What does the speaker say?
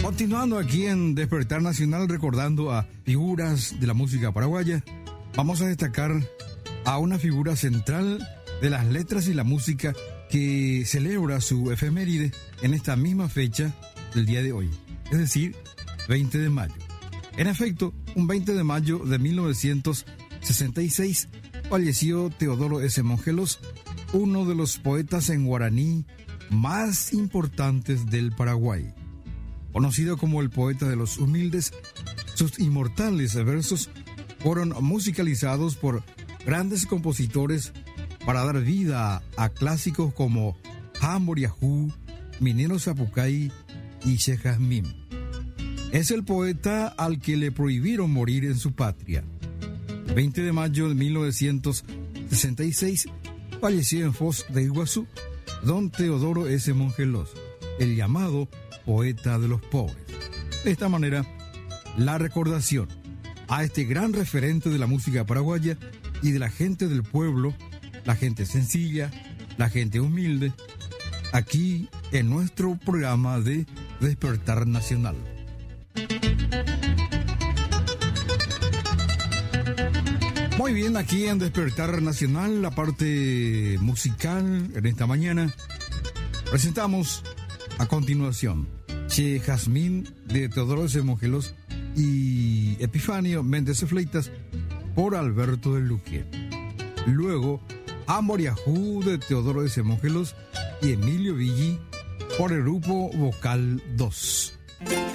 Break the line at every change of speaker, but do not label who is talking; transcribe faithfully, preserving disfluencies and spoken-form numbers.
Continuando aquí en Despertar Nacional, recordando a figuras de la música paraguaya, vamos a destacar a una figura central de las letras y la música que celebra su efeméride en esta misma fecha del día de hoy, es decir, veinte de mayo. En efecto, un veinte de mayo de mil novecientos sesenta y seis falleció Teodoro S. Mongelos, uno de los poetas en guaraní más importantes del Paraguay. Conocido como el poeta de los humildes, sus inmortales versos fueron musicalizados por grandes compositores para dar vida a clásicos como Hamboriajú, Minero Zapucay y Che Jazmín. Es el poeta al que le prohibieron morir en su patria. El veinte de mayo de mil novecientos sesenta y seis falleció en Foz de Iguazú don Teodoro S. Mongelos, el llamado poeta de los pobres. De esta manera, la recordación a este gran referente de la música paraguaya y de la gente del pueblo, la gente sencilla, la gente humilde, aquí en nuestro programa de Despertar Nacional. Muy bien, aquí en Despertar Nacional, la parte musical en esta mañana, presentamos a continuación Che Jazmín de Teodoro S. Mongelos y Epifanio Méndez Fleitas por Alberto del Luque. Luego, Hamboriajú de Teodoro S. Mongelos y Emilio Villi por el grupo Vocal dos.